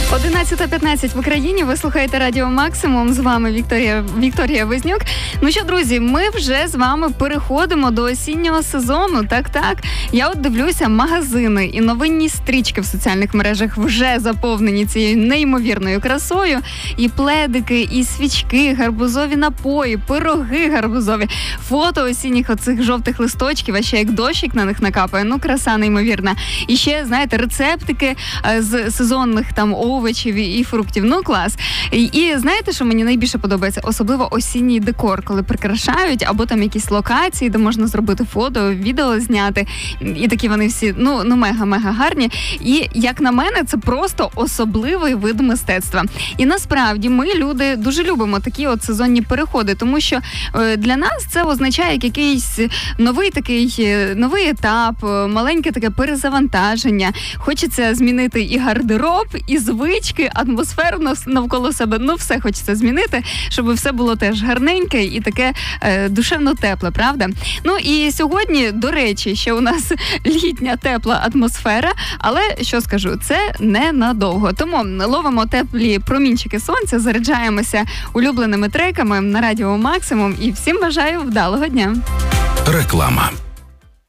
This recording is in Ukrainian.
11:15 в Україні. Ви слухаєте Радіо Максимум. З вами Вікторія Вознюк. Ну що, друзі, ми вже з вами переходимо до осіннього сезону. Так. Я от дивлюся, магазини і новинні стрічки в соціальних мережах вже заповнені цією неймовірною красою. І пледики, і свічки, гарбузові напої, пироги гарбузові, фото осінніх оцих жовтих листочків, а ще як дощик на них накапає. Ну, краса неймовірна. І ще, знаєте, рецептики з сезонних там овочів і фруктів. Ну, клас. І знаєте, що мені найбільше подобається? Особливо осінній декор, коли прикрашають, або там якісь локації, де можна зробити фото, відео зняти. І такі вони всі, ну мега-мега гарні. І, як на мене, це просто особливий вид мистецтва. І насправді ми, люди, дуже любимо такі от сезонні переходи, тому що для нас це означає як якийсь новий етап, маленьке таке перезавантаження. Хочеться змінити і гардероб, і звички, атмосферу навколо себе. Ну, все хочеться змінити, щоб все було теж гарненьке і таке душевно тепле, правда? Ну, і сьогодні, до речі, ще у нас літня тепла атмосфера, але, що скажу, це ненадовго. Тому ловимо теплі промінчики сонця, заряджаємося улюбленими треками на Радіо Максимум і всім бажаю вдалого дня. Реклама.